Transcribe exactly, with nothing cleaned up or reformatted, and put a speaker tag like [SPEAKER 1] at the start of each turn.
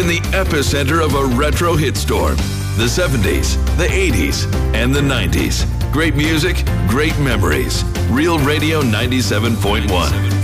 [SPEAKER 1] in the epicenter of a retro hit storm. The seventies, the eighties, and the nineties. Great music, great memories. Real Radio ninety-seven point one.